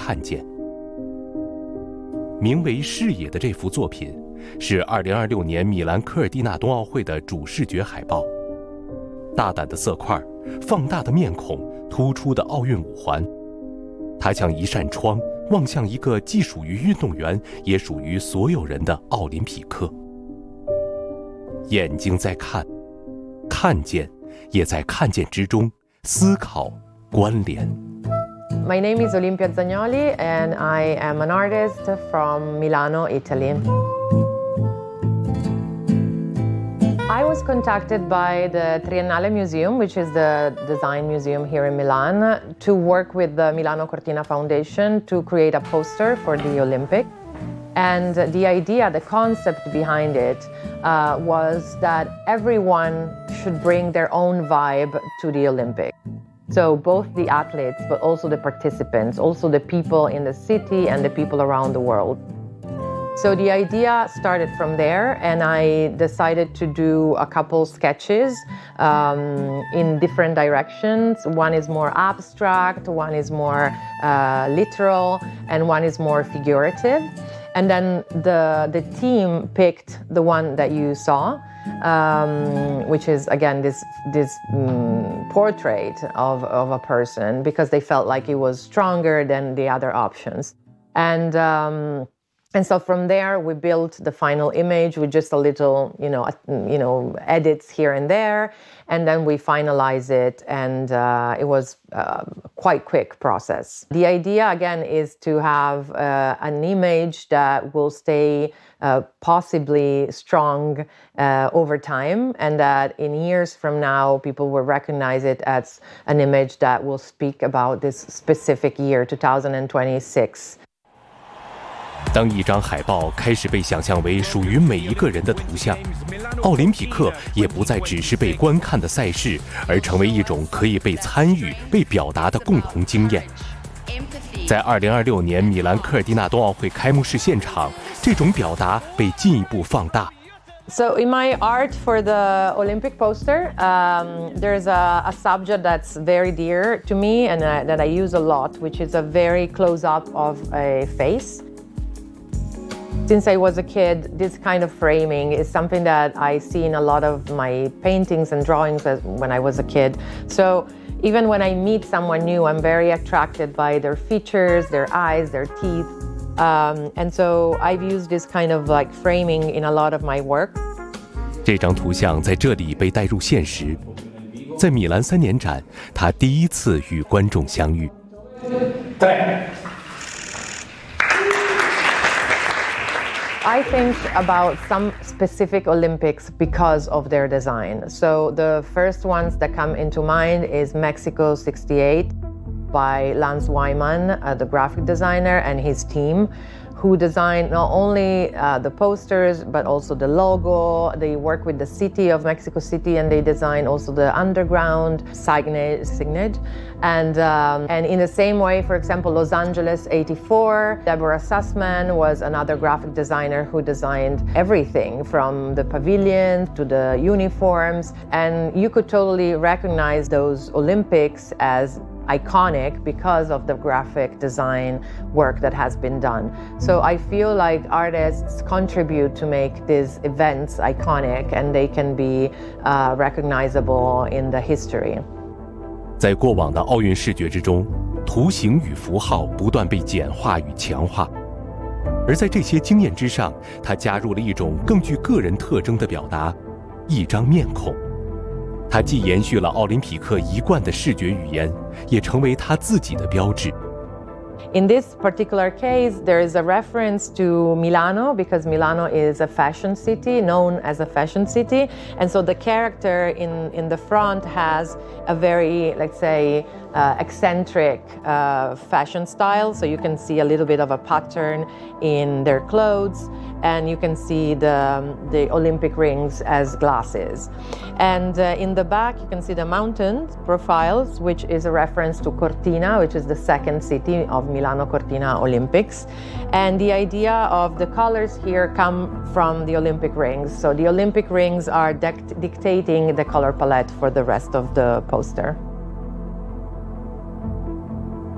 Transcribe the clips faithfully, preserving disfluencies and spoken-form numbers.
看见》。名为《视野》的这幅作品是二零二六年米兰科尔蒂纳冬奥会的主视觉海报。大胆的色块，放大的面孔，突出的奥运五环，它像一扇窗，望向一个既属于运动员也属于所有人的奥林匹克。眼睛在看，看见也在看见之中思考关联。 My name is Olimpia Zagnoli and I am an artist from Milano, Italy. I was contacted by the Triennale Museum, which is the design museum here in Milan, to work with the Milano Cortina Foundation to create a poster for the Olympic. And the idea, the concept behind it uh, was that everyone should bring their own vibe to the Olympic. So both the athletes, but also the participants, also the people in the city and the people around the world. So the idea started from there, and I decided to do a couple sketches um, in different directions. One is more abstract, one is more uh, literal, and one is more figurative. And then the, the team picked the one that you saw, um, which is, again, this, this um, portrait of, of a person, because they felt like it was stronger than the other options. And, um, and so from there, we built the final image with just a little, you know, you know, edits here and there. And then we finalize it, and uh, it was uh, quite quick process. The idea, again, is to have uh, an image that will stay uh, possibly strong uh, over time, and that in years from now, people will recognize it as an image that will speak about this specific year, two thousand twenty-six. 当一张海报开始被想象为属于每一个人的图像，奥林匹克也不再只是被观看的赛事，而成为一种可以被参与、被表达的共同经验。在二零二六年米兰科尔蒂纳冬奥会开幕式现场，这种表达被进一步放大。 So in my art for the Olympic poster, um, there's a, a subject that's very dear to me and uh, that I use a lot, which is a very close-up of a face. Since I was a kid, this kind of framing is something that I see in a lot of my paintings and drawings as, when I was a kid. So even when I meet someone new, I'm very attracted by their features, their eyes, their teeth. Um, and so I've used this kind of like framing in a lot of my work. 这张图像在这里被带入现实，在米兰三年展，他第一次与观众相遇。 对。 I think about some specific Olympics because of their design. So the first ones that come into mind is Mexico sixty-eight by Lance Wyman, uh, the graphic designer, and his team, who designed not only uh, the posters, but also the logo. They work with the city of Mexico City, and they design also the underground signage. signage. And, um, and in the same way, for example, Los Angeles eighty-four, Deborah Sussman was another graphic designer who designed everything from the pavilions to the uniforms. And you could totally recognize those Olympics as iconic because of the graphic design work that has been done. So I feel like artists contribute to make these events iconic, and they can be uh, recognizable in the history. 在过往的奥运视觉之中，图形与符号不断被简化与强化，而在这些经验之上，它加入了一种更具个人特征的表达——一张面孔。它既延续了奥林匹克一贯的视觉语言，也成为它自己的标志。 In this particular case, there is a reference to Milano, because Milano is a fashion city, known as a fashion city. And so the character in, in the front has a very, let's say, uh, eccentric uh, fashion style. So you can see a little bit of a pattern in their clothes, and you can see the, the Olympic rings as glasses. And uh, in the back, you can see the mountain profiles, which is a reference to Cortina, which is the second city of Milano Cortina Olympics. And the idea of the colors here come from the Olympic rings. So the Olympic rings are dict- dictating the color palette for the rest of the poster.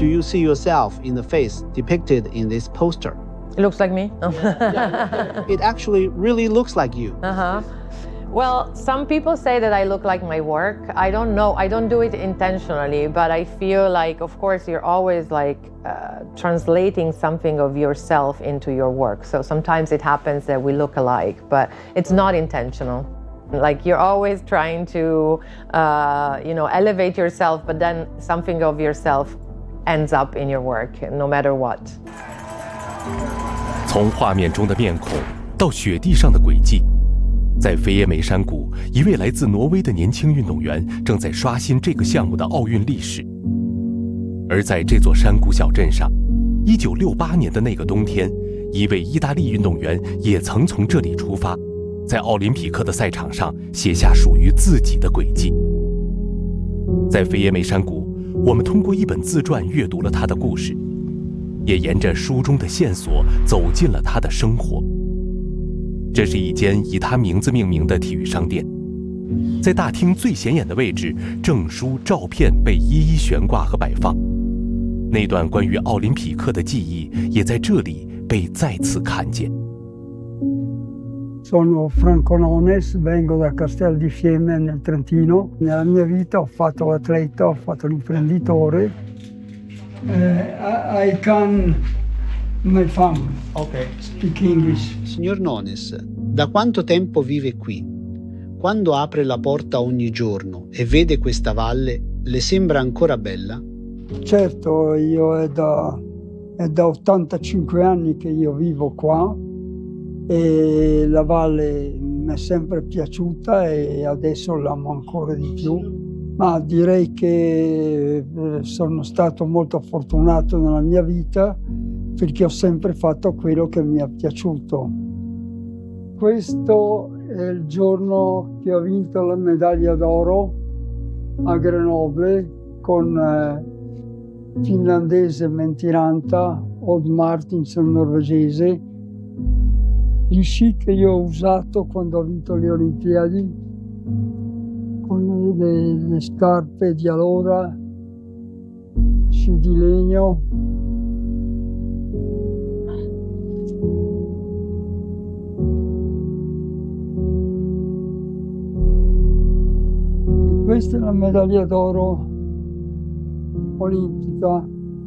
do you see yourself in the face depicted in this poster? It looks like me. It actually really looks like you. Uh-huh. Well, some people say that I look like my work. I don't know. I don't do it intentionally, but I feel like, of course, you're always like uh, translating something of yourself into your work. So sometimes it happens that we look alike, but it's not intentional. Like you're always trying to, uh, you know, elevate yourself, but then something of yourself ends up in your work, no matter what. 从画面中的面孔到雪地上的轨迹。在菲耶梅山谷，一位来自挪威的年轻运动员正在刷新这个项目的奥运历史。而在这座山谷小镇上，一九六八年的那个冬天，一位意大利运动员也曾从这里出发，在奥林匹克的赛场上写下属于自己的轨迹。在菲耶梅山谷，我们通过一本自传阅读了他的故事，也沿着书中的线索走进了他的生活。这是一间以他名字命名的体育商店，在大厅最显眼的位置，证书、照片被一一悬挂和摆放。那段关于奥林匹克的记忆也在这里被再次看见。 Sono Franco Nones, vengo da Castel di Fiemme nel Trentino. Nella mia vita ho fatto l'atleta, ho fatto l'imprenditore. Eh, I can my family. Okay. Speak English. Signor Nones, da quanto tempo vive qui? Quando apre la porta ogni giorno e vede questa valle, le sembra ancora bella? Certo, io è da, è da ottantacinque anni che io vivo qua e la valle mi è sempre piaciuta e adesso l'amo ancora di più. Ma direi che sono stato molto fortunato nella mia vita perché ho sempre fatto quello che mi è piaciuto. Questo è il giorno che ho vinto la medaglia d'oro a Grenoble con eh, finlandese Mentiranta, Odd Martinsen norvegese. Gli sci che io ho usato quando ho vinto le Olimpiadi, con le, le scarpe di allora, sci di legno. Questa è la medaglia d'oro olimpica.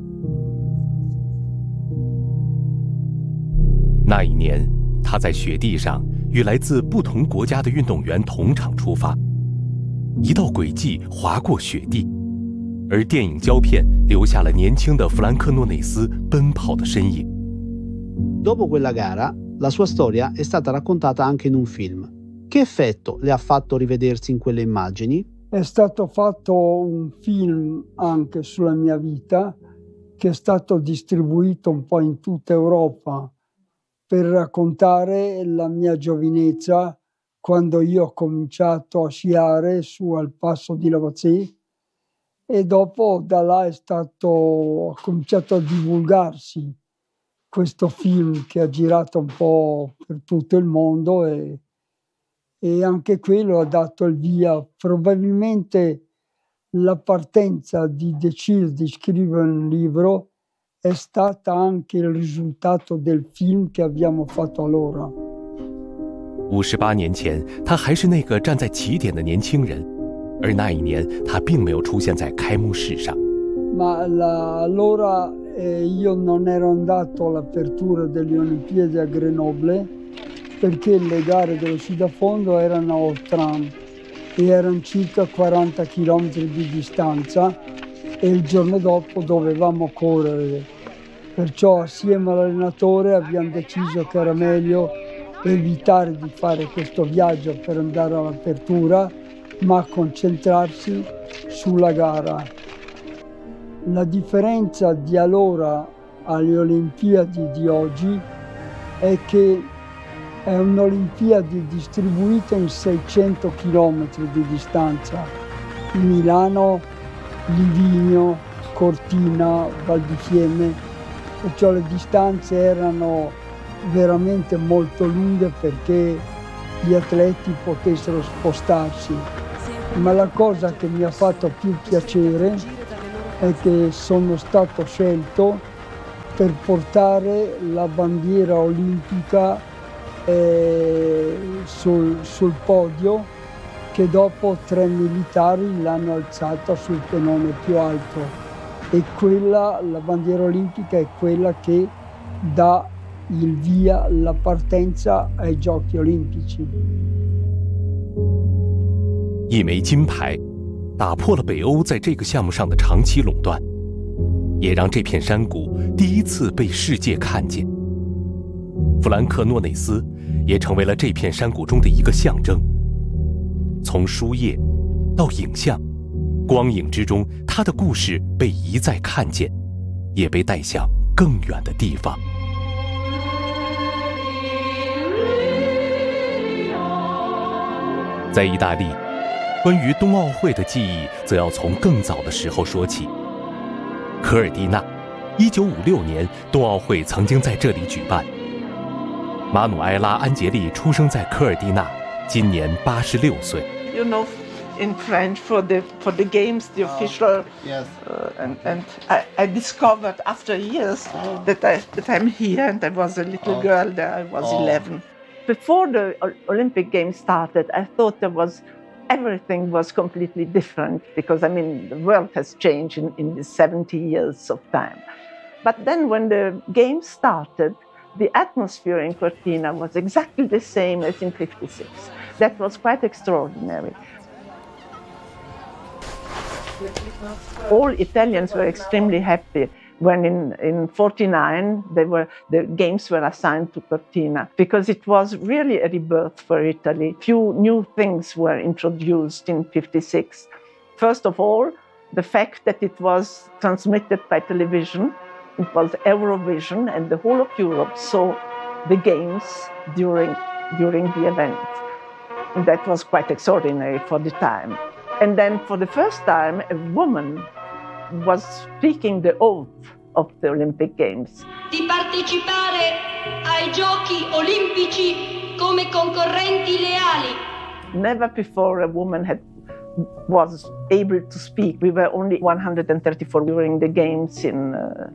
那一年，他在雪地上与来自不同国家的运动员同场出发，一道轨迹划过雪地，而电影胶片留下了年轻的弗兰克诺内斯奔跑的身影。 Dopo quella gara, la sua storia è stata raccontata anche in un film. Che effetto le ha fatto rivedersi in quelle immagini? È stato fatto un film anche sulla mia vita che è stato distribuito un po' in tutta Europa per raccontare la mia giovinezza quando io ho cominciato a sciare su al passo di Lavazze e dopo da là è stato, ha cominciato a divulgarsi questo film che ha girato un po' per tutto il mondo e e anche quello ha dato il via. Probabilmente la partenza di decidere di scrivere un libro è stata anche il risultato del film che abbiamo fatto allora. 五十八年前，他还是那个站在起点的年轻人，而那一年他并没有出现在开幕式上。 Ma la, allora eh, io non ero andato all'apertura delle Olimpiadi a Grenoble perché le gare dello sci da fondo erano a Oltran e erano circa quaranta chilometri di distanza e il giorno dopo dovevamo correre. Perciò assieme all'allenatore abbiamo deciso che era meglio evitare di fare questo viaggio per andare all'apertura, ma concentrarsi sulla gara. La differenza di allora alle Olimpiadi di oggi è che è un'Olimpiadi distribuita in seicento chilometri di distanza. Milano, Livigno, Cortina, Val di Fiemme, perciò le distanze erano veramente molto lunghe perché gli atleti potessero spostarsi. Ma la cosa che mi ha fatto più piacere è che sono stato scelto per portare la bandiera olimpica eh, sul, sul podio, che dopo tre militari l'hanno alzata sul pennone più alto. E quella, la bandiera olimpica è quella che dà il via, la partenza ai Giochi Olimpici. 一枚金牌打破了北欧在这个项目上的长期垄断，也让这片山谷第一次被世界看见。弗兰克诺内斯也成为了这片山谷中的一个象征。从书页到影像，光影之中，他的故事被一再看见，也被带向更远的地方。在意大利，关于冬奥会的记忆则要从更早的时候说起。科尔蒂纳，一九五六年冬奥会曾经在这里举办。马努埃拉·安杰利出生在科尔蒂纳，今年八十六岁。 You know, in French for the for the games, the official. Yes. Uh, and and I, I discovered after years that I that I'm here, and I was a little girl there. I was eleven. Before the Olympic Games started, I thought there was everything was completely different because I mean the world has changed in, in the seventy years of time. But then when the Games started, the atmosphere in Cortina was exactly the same as in fifty-six. That was quite extraordinary. All Italians were extremely happy when in, in forty-nine they were, the games were assigned to Cortina because it was really a rebirth for Italy. Few new things were introduced in fifty-six. First of all, the fact that it was transmitted by television. It was Eurovision, and the whole of Europe saw the games during, during the event. And that was quite extraordinary for the time. And then for the first time, a woman was speaking the oath of the Olympic Games. Di partecipare ai Giochi Olimpici come concorrenti leali. Never before a woman had was able to speak. We were only one hundred thirty-four during the games in uh,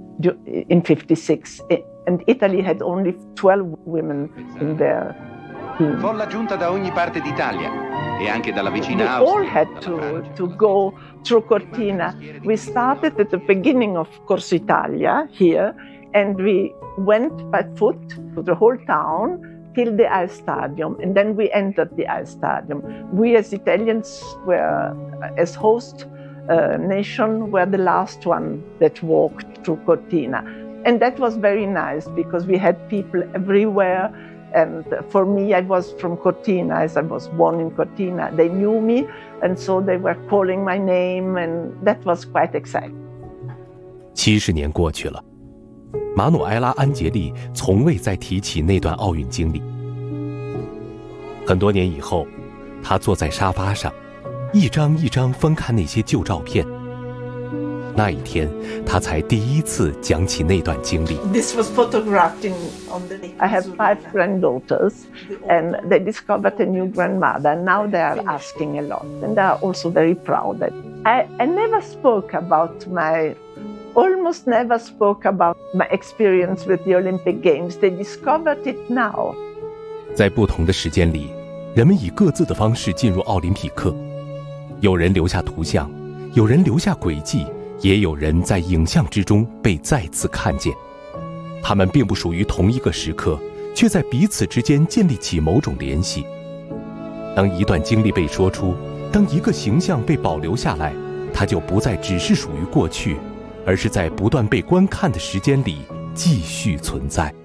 in fifty-six, and Italy had only twelve women in their team. Folla giunta da ogni parte d'Italia e anche dalla vicina We Austria. all had to, to go through Cortina. We started at the beginning of Corso Italia here, and we went by foot to the whole town till the ice stadium, and then we entered the ice stadium. We as Italians were, as host uh, nation, were the last one that walked through Cortina. And that was very nice because we had people everywhere. And for me, I was from Cortina, as I was born in Cortina. They knew me, and so they were calling my name, and that was quite exciting. 七十年过去了，马努埃拉·安杰利从未再提起那段奥运经历。很多年以后，他坐在沙发上，一张一张翻看那些旧照片。那一天，他才第一次讲起那段经历。 This was photographed in, on the... I have five granddaughters, and they discovered a new grandmother. And now they are asking a lot, and they are also very proud. I, I never spoke about my, almost never spoke about my experience with the Olympic Games. They discovered it now. 在不同的时间里，人们以各自的方式进入奥林匹克，有人留下图像，有人留下轨迹。也有人在影像之中被再次看见，他们并不属于同一个时刻，却在彼此之间建立起某种联系。当一段经历被说出，当一个形象被保留下来，它就不再只是属于过去，而是在不断被观看的时间里继续存在。